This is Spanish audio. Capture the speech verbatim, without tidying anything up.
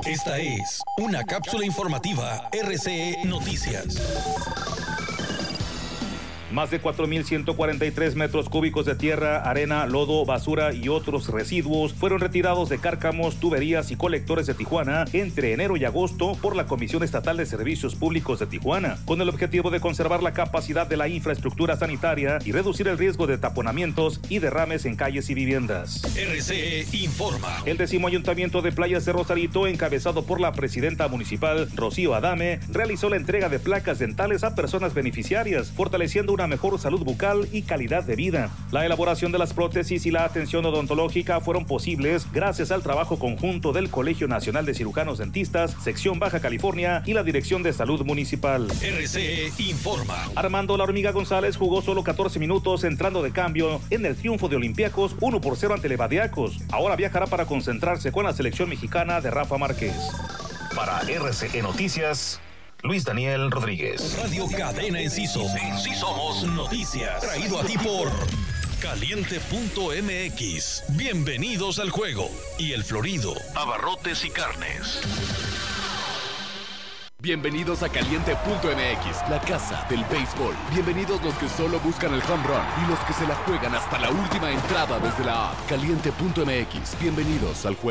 Esta es una cápsula informativa R C E Noticias. Más de cuatro mil ciento cuarenta y tres metros cúbicos de tierra, arena, lodo, basura y otros residuos fueron retirados de cárcamos, tuberías y colectores de Tijuana entre enero y agosto por la Comisión Estatal de Servicios Públicos de Tijuana, con el objetivo de conservar la capacidad de la infraestructura sanitaria y reducir el riesgo de taponamientos y derrames en calles y viviendas. R C E informa. El décimo ayuntamiento de Playas de Rosarito, encabezado por la presidenta municipal Rocío Adame, realizó la entrega de placas dentales a personas beneficiarias, fortaleciendo una mejor salud bucal y calidad de vida. La elaboración de las prótesis y la atención odontológica fueron posibles gracias al trabajo conjunto del Colegio Nacional de Cirujanos Dentistas, Sección Baja California y la Dirección de Salud Municipal. R C E informa. Armando La Hormiga González jugó solo catorce minutos entrando de cambio en el triunfo de Olympiacos uno por cero ante Levadiacos. Ahora viajará para concentrarse con la selección mexicana de Rafa Márquez. Para R C E Noticias, Luis Daniel Rodríguez. Radio Cadena Enciso. En sí somos noticias. Traído a ti por Caliente punto M X. Bienvenidos al juego. Y El Florido. Abarrotes y carnes. Bienvenidos a Caliente punto M X, la casa del béisbol. Bienvenidos los que solo buscan el home run y los que se la juegan hasta la última entrada desde la app. Caliente punto M X. Bienvenidos al juego.